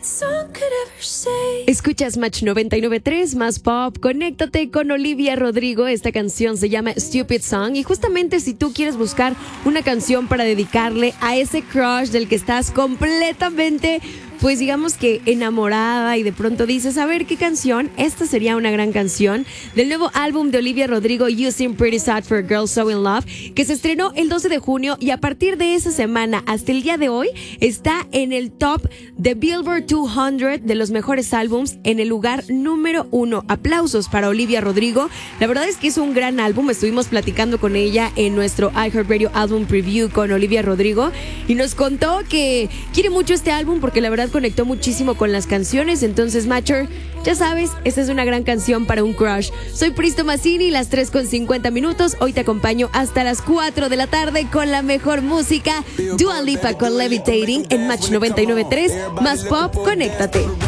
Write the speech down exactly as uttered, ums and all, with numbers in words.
Escuchas Match noventa y nueve punto tres más pop. Conéctate con Olivia Rodrigo. Esta canción se llama Stupid Song. Y justamente si tú quieres buscar una canción para dedicarle a ese crush del que estás completamente, pues digamos que enamorada, y de pronto dices, a ver qué canción, esta sería una gran canción del nuevo álbum de Olivia Rodrigo, You Seem Pretty Sad for a Girl So In Love, que se estrenó el doce de junio, y a partir de esa semana hasta el día de hoy está en el top de Billboard doscientos de los mejores álbums, en el lugar número uno. Aplausos para Olivia Rodrigo. La verdad es que es un gran álbum. Estuvimos platicando con ella en nuestro iHeartRadio Album Preview con Olivia Rodrigo, y nos contó que quiere mucho este álbum porque la verdad conectó muchísimo con las canciones. Entonces, Matcher, ya sabes, esta es una gran canción para un crush. Soy Pristo Massini, las tres con cincuenta minutos. Hoy te acompaño hasta las cuatro de la tarde con la mejor música. Dua Lipa con Levitating en Match noventa y nueve punto tres más pop. Conéctate.